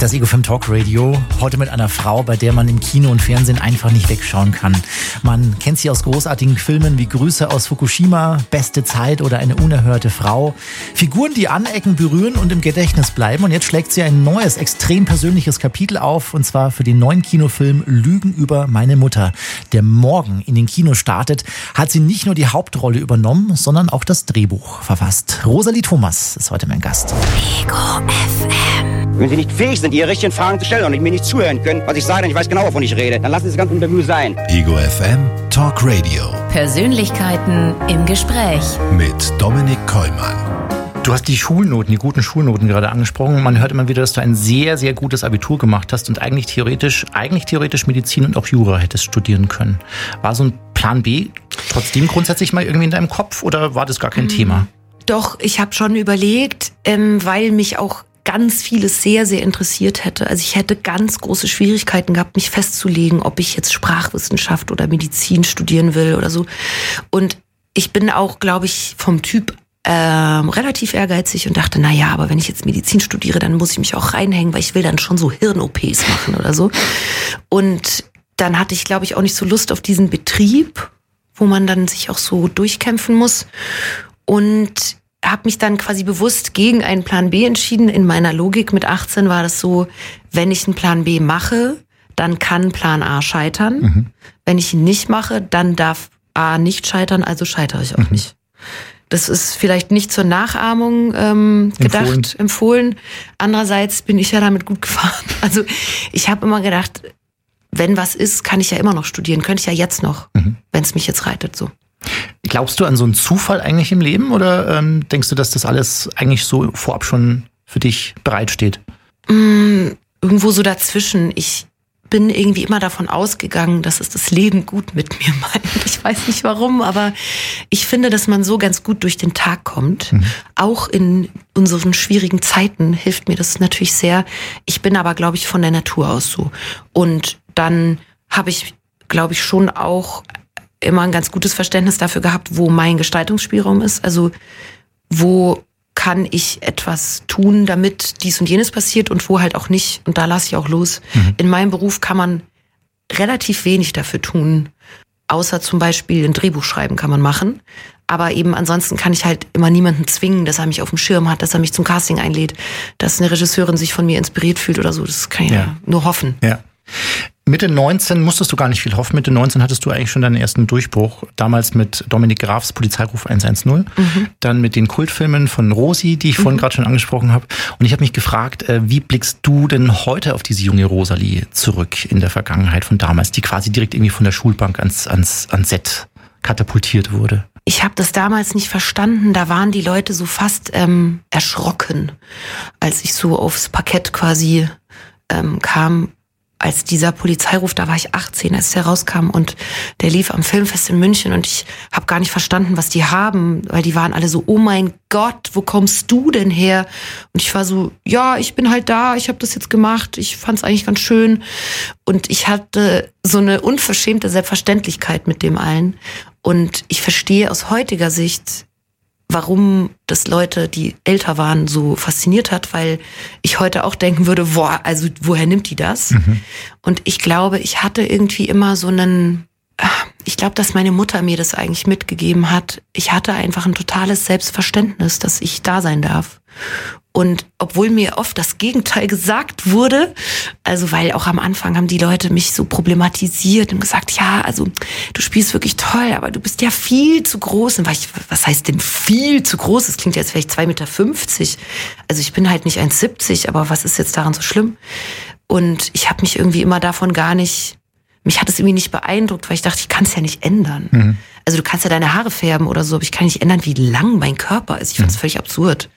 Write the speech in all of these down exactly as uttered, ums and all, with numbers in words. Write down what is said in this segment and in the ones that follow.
Das Ego Film Talk Radio. Heute mit einer Frau, bei der man im Kino und Fernsehen einfach nicht wegschauen kann. Man kennt sie aus großartigen Filmen wie Grüße aus Fukushima, Beste Zeit oder Eine unerhörte Frau. Figuren, die anecken, berühren und im Gedächtnis bleiben. Und jetzt schlägt sie ein neues, extrem persönliches Kapitel auf. Und zwar für den neuen Kinofilm Lügen über meine Mutter, der morgen in den Kinos startet, hat sie nicht nur die Hauptrolle übernommen, sondern auch das Drehbuch verfasst. Rosalie Thomas ist heute mein Gast. Ego F M. Wenn Sie nicht fähig sind, Ihre richtigen Fragen zu stellen und mir nicht zuhören können, was ich sage, denn ich weiß genau, wovon ich rede, dann lassen Sie das ganze Interview sein. Ego F M Talk Radio. Persönlichkeiten im Gespräch. Mit Dominik Kollmann. Du hast die Schulnoten, die guten Schulnoten gerade angesprochen. Man hört immer wieder, dass du ein sehr, sehr gutes Abitur gemacht hast und eigentlich theoretisch, eigentlich theoretisch Medizin und auch Jura hättest studieren können. War so ein Plan B trotzdem grundsätzlich mal irgendwie in deinem Kopf oder war das gar kein mhm. Thema? Doch, ich habe schon überlegt, ähm, weil mich auch ganz vieles sehr, sehr interessiert hätte. Also ich hätte ganz große Schwierigkeiten gehabt, mich festzulegen, ob ich jetzt Sprachwissenschaft oder Medizin studieren will oder so. Und ich bin auch, glaube ich, vom Typ ähm, relativ ehrgeizig und dachte, na ja, aber wenn ich jetzt Medizin studiere, dann muss ich mich auch reinhängen, weil ich will dann schon so Hirn-O Ps machen oder so. Und dann hatte ich, glaube ich, auch nicht so Lust auf diesen Betrieb, wo man dann sich auch so durchkämpfen muss. Und habe mich dann quasi bewusst gegen einen Plan B entschieden. In meiner Logik mit achtzehn war das so, wenn ich einen Plan B mache, dann kann Plan A scheitern. Mhm. Wenn ich ihn nicht mache, dann darf A nicht scheitern, also scheitere ich auch mhm. nicht. Das ist vielleicht nicht zur Nachahmung ähm, gedacht, empfohlen. empfohlen. Andererseits bin ich ja damit gut gefahren. Also ich habe immer gedacht, wenn was ist, kann ich ja immer noch studieren. Könnte ich ja jetzt noch, mhm. wenn es mich jetzt reitet, so. Glaubst du an so einen Zufall eigentlich im Leben oder ähm, denkst du, dass das alles eigentlich so vorab schon für dich bereitsteht? Mm, irgendwo so dazwischen. Ich bin irgendwie immer davon ausgegangen, dass es das Leben gut mit mir meint. Ich weiß nicht warum, aber ich finde, dass man so ganz gut durch den Tag kommt. Mhm. Auch in unseren schwierigen Zeiten hilft mir das natürlich sehr. Ich bin aber, glaube ich, von der Natur aus so. Und dann habe ich, glaube ich, schon auch immer ein ganz gutes Verständnis dafür gehabt, wo mein Gestaltungsspielraum ist. Also wo kann ich etwas tun, damit dies und jenes passiert und wo halt auch nicht. Und da lasse ich auch los. Mhm. In meinem Beruf kann man relativ wenig dafür tun, außer zum Beispiel ein Drehbuch schreiben kann man machen. Aber eben ansonsten kann ich halt immer niemanden zwingen, dass er mich auf dem Schirm hat, dass er mich zum Casting einlädt, dass eine Regisseurin sich von mir inspiriert fühlt oder so. Das kann ich ja, ja nur hoffen. Ja. Mitte neunzehn musstest du gar nicht viel hoffen. Mitte neunzehn hattest du eigentlich schon deinen ersten Durchbruch. Damals mit Dominik Grafs Polizeiruf eins eins null. Mhm. Dann mit den Kultfilmen von Rosi, die ich mhm. vorhin gerade schon angesprochen habe. Und ich habe mich gefragt, wie blickst du denn heute auf diese junge Rosalie zurück in der Vergangenheit von damals, die quasi direkt irgendwie von der Schulbank ans, ans, ans Set katapultiert wurde? Ich habe das damals nicht verstanden. Da waren die Leute so fast ähm, erschrocken, als ich so aufs Parkett quasi ähm, kam. Als dieser Polizeiruf, da war ich achtzehn, als der rauskam und der lief am Filmfest in München und ich habe gar nicht verstanden, was die haben, weil die waren alle so, oh mein Gott, wo kommst du denn her? Und ich war so, ja, ich bin halt da, ich habe das jetzt gemacht, ich fand es eigentlich ganz schön und ich hatte so eine unverschämte Selbstverständlichkeit mit dem allen und ich verstehe aus heutiger Sicht, warum das Leute, die älter waren, so fasziniert hat, weil ich heute auch denken würde, boah, also woher nimmt die das? Mhm. Und ich glaube, ich hatte irgendwie immer so einen, ich glaube, dass meine Mutter mir das eigentlich mitgegeben hat. Ich hatte einfach ein totales Selbstverständnis, dass ich da sein darf. Und obwohl mir oft das Gegenteil gesagt wurde, also weil auch am Anfang haben die Leute mich so problematisiert und gesagt, ja, also du spielst wirklich toll, aber du bist ja viel zu groß. Und war ich, was heißt denn viel zu groß? Das klingt jetzt vielleicht zwei Meter fünfzig. Also ich bin halt nicht eins Komma siebzig, aber was ist jetzt daran so schlimm? Und ich habe mich irgendwie immer davon gar nicht, mich hat es irgendwie nicht beeindruckt, weil ich dachte, ich kann es ja nicht ändern. Mhm. Also du kannst ja deine Haare färben oder so, aber ich kann nicht ändern, wie lang mein Körper ist. Ich fand es mhm. völlig absurd.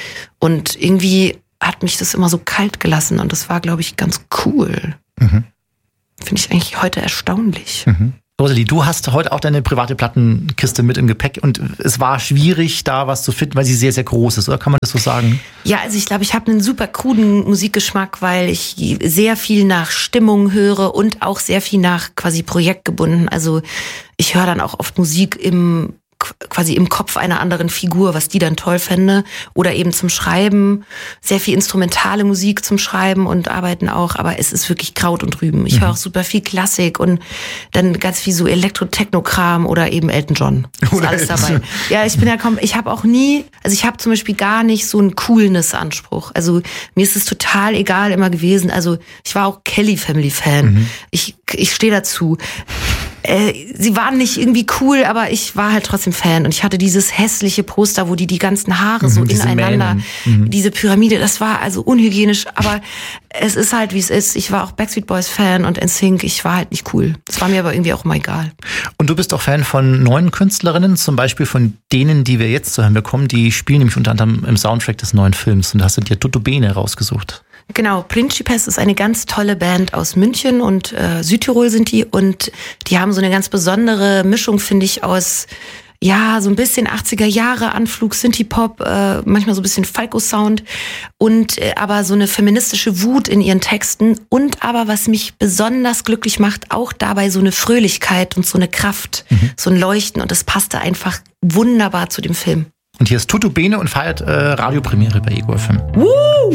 Und irgendwie hat mich das immer so kalt gelassen und das war, glaube ich, ganz cool. Mhm. Finde ich eigentlich heute erstaunlich. Mhm. Rosalie, du hast heute auch deine private Plattenkiste mit im Gepäck und es war schwierig, da was zu finden, weil sie sehr, sehr groß ist, oder kann man das so sagen? Ja, also ich glaube, ich habe einen super kruden Musikgeschmack, weil ich sehr viel nach Stimmung höre und auch sehr viel nach quasi projektgebunden. Also ich höre dann auch oft Musik im quasi im Kopf einer anderen Figur, was die dann toll fände. Oder eben zum Schreiben, sehr viel instrumentale Musik zum Schreiben und Arbeiten auch, aber es ist wirklich Kraut und Rüben. Ich mhm. höre auch super viel Klassik und dann ganz viel so Elektro-Techno-Kram oder eben Elton John. Ist oder alles dabei. Ja, ich bin ja kaum, ich habe auch nie, also ich habe zum Beispiel gar nicht so einen Coolness-Anspruch. Also mir ist es total egal immer gewesen. Also ich war auch Kelly-Family-Fan. Mhm. Ich, ich stehe dazu. Sie waren nicht irgendwie cool, aber ich war halt trotzdem Fan. Und ich hatte dieses hässliche Poster, wo die die ganzen Haare so mhm, diese ineinander, mhm. diese Pyramide, das war also unhygienisch. Aber es ist halt, wie es ist. Ich war auch Backstreet Boys Fan und N Sync. Ich war halt nicht cool. Das war mir aber irgendwie auch mal egal. Und du bist auch Fan von neuen Künstlerinnen, zum Beispiel von denen, die wir jetzt zu hören bekommen. Die spielen nämlich unter anderem im Soundtrack des neuen Films. Und da hast du dir Tutto Bene rausgesucht. Genau, Principes ist eine ganz tolle Band aus München und äh, Südtirol sind die und die haben so eine ganz besondere Mischung, finde ich, aus ja, so ein bisschen achtziger Jahre Anflug, Synthie-Pop, äh, manchmal so ein bisschen Falco-Sound und äh, aber so eine feministische Wut in ihren Texten und aber, was mich besonders glücklich macht, auch dabei so eine Fröhlichkeit und so eine Kraft, mhm. so ein Leuchten und das passte einfach wunderbar zu dem Film. Und hier ist Tutto Bene und feiert äh, Radiopremiere bei Ego F M. Woo!